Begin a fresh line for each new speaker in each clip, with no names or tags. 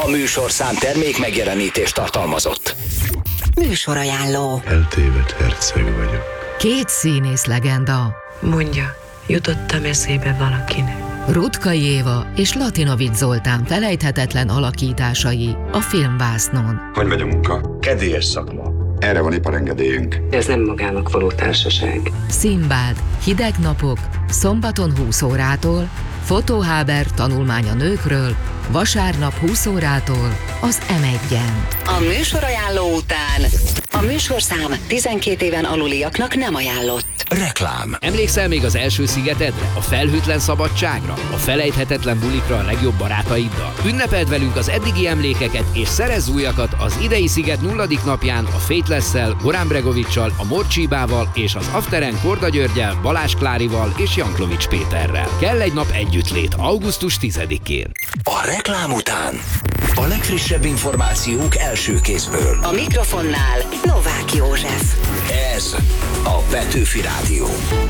A műsorszám termék megjelenítést tartalmazott.
Műsorajánló.
Eltévedt herceg vagyok.
Két színész legenda.
Mondja, jutottam eszébe valakinek.
Rutkay Éva és Latinovics Zoltán felejthetetlen alakításai a filmvásznon.
Hogy megy a munka?
Kedélyes szakma.
Erre van iparengedélyünk.
Ez nem magának való társaság.
Sinbad, hideg napok, szombaton 20 órától, Fotóháber tanulmány a nőkről, vasárnap 20 órától az M1-en.
A műsorajánló után a műsorszám 12 éven aluliaknak nem ajánlott.
Reklám.
Emlékszel még az első szigetedre? A felhőtlen szabadságra? A felejthetetlen bulikra a legjobb barátaiddal? Ünnepeld velünk az eddigi emlékeket és szerezz újakat az idei sziget 0. napján a Faithless-szel, Goran Bregovics-sal, a Morcsibával és az Afteren Korda Györgyel, Balázs Klárival és Janklovics Péterrel. Kell egy nap együttlét augusztus 10-én.
A reklám után a legfrissebb információk első kézből.
A mikrofonnál Novák József.
Ez a Petőfi Rádió.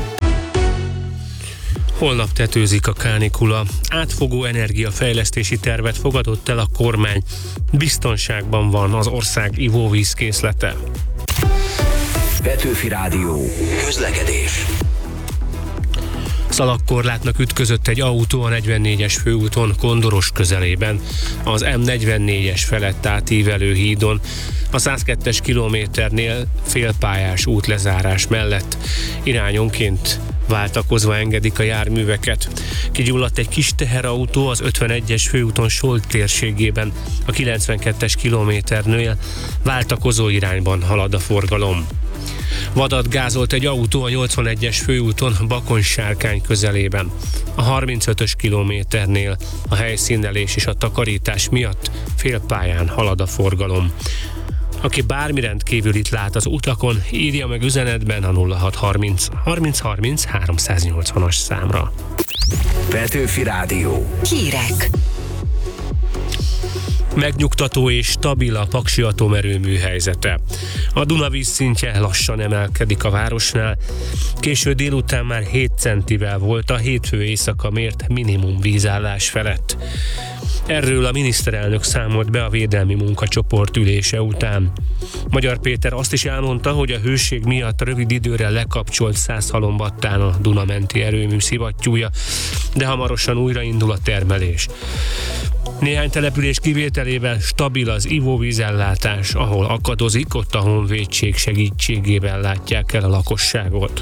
Holnap tetőzik a kánikula. Átfogó energiafejlesztési tervet fogadott el a kormány. Biztonságban van az ország ivóvízkészlete.
Petőfi Rádió. Közlekedés.
Szalagkorlátnak ütközött egy autó a 44-es főúton Kondoros közelében, az M44-es felett átívelő hídon, a 102-es kilométernél félpályás útlezárás mellett irányonként váltakozva engedik a járműveket. Kigyulladt egy kis teherautó az 51-es főúton Solt térségében, a 92-es kilométernél váltakozó irányban halad a forgalom. Vadat gázolt egy autó a 81-es főúton Bakony-Sárkány közelében. A 35-ös kilométernél a helyszínelés és a takarítás miatt félpályán halad a forgalom. Aki bármi rendkívülit lát az utakon, írja meg üzenetben a 0630 30 30 380-as számra.
Petőfi Rádió.
Hírek.
Megnyugtató és stabil a Paksi atomerőmű helyzete. A Duna vízszintje lassan emelkedik a városnál. Késő délután már 7 centivel volt a hétfő éjszaka mért minimum vízállás felett. Erről a miniszterelnök számolt be a védelmi munkacsoport ülése után. Magyar Péter azt is elmondta, hogy a hőség miatt rövid időre lekapcsolt Szászhalombattán a Duna-menti erőmű szivattyúja, de hamarosan újraindul a termelés. Néhány település kivételével stabil az ivóvízellátás, ahol akadozik, ott a honvédség segítségével látják el a lakosságot.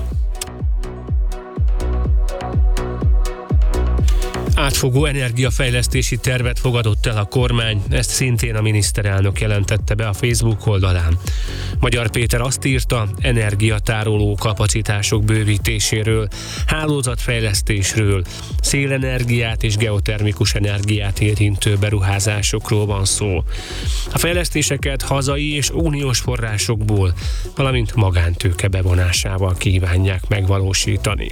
Átfogó energiafejlesztési tervet fogadott el a kormány, ezt szintén a miniszterelnök jelentette be a Facebook oldalán. Magyar Péter azt írta, energiatároló kapacitások bővítéséről, hálózatfejlesztésről, szélenergiát és geotermikus energiát érintő beruházásokról van szó. A fejlesztéseket hazai és uniós forrásokból, valamint magántőke bevonásával kívánják megvalósítani.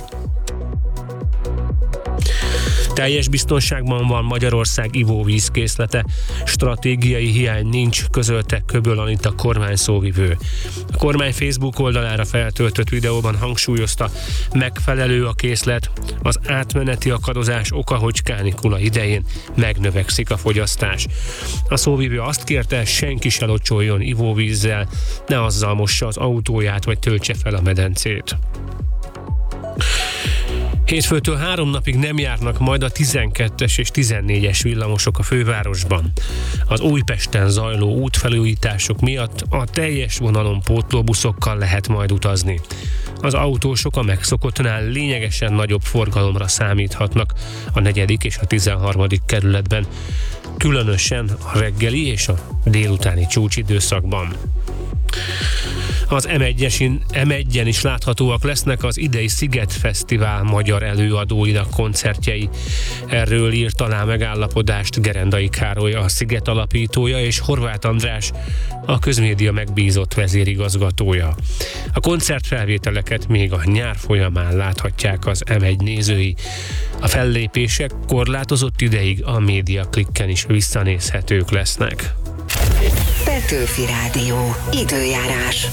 Teljes biztonságban van Magyarország ivóvízkészlete, stratégiai hiány nincs, közölte Köböl Anita kormány szóvivő. A kormány Facebook oldalára feltöltött videóban hangsúlyozta, megfelelő a készlet, az átmeneti akadozás oka, hogy kánikula idején megnövekszik a fogyasztás. A szóvivő azt kérte, senki se locsoljon ivóvízzel, ne azzal mossa az autóját vagy töltse fel a medencét. Hétfőtől 3 napig nem járnak majd a 12-es és 14-es villamosok a fővárosban. Az Újpesten zajló útfelújítások miatt a teljes vonalon pótlóbuszokkal lehet majd utazni. Az autósok a megszokottnál lényegesen nagyobb forgalomra számíthatnak a 4. és a 13. kerületben, különösen a reggeli és a délutáni csúcsidőszakban. Az M1-en is láthatóak lesznek az idei Sziget Fesztivál magyar előadóinak koncertjei. Erről írt alá megállapodást Gerendai Károly, a Sziget alapítója, és Horváth András, a közmédia megbízott vezérigazgatója. A koncertfelvételeket még a nyár folyamán láthatják az M1 nézői. A fellépések korlátozott ideig a Médiaklikken is visszanézhetők lesznek.
Petőfi Rádió. Időjárás.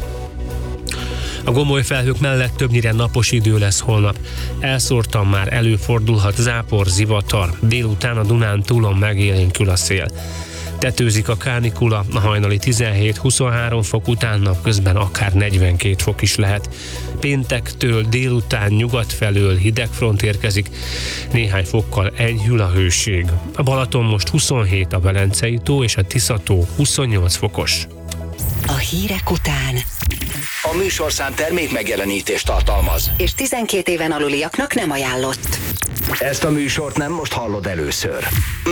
A gomoly felhők mellett többnyire napos idő lesz holnap. Elszórtan már előfordulhat zápor, zivatar, délután a Dunántúlon megélénkül a szél. Tetőzik a kánikula, a hajnali 17-23 fok után, napközben akár 42 fok is lehet. Péntektől délután nyugat felől hideg front érkezik, néhány fokkal enyhül a hőség. A Balaton most 27, a Velencei tó és a Tisza-tó 28 fokos.
A hírek után.
A műsorszám termék megjelenítést tartalmaz.
És 12 éven aluliaknak nem ajánlott.
Ezt a műsort nem most hallod először.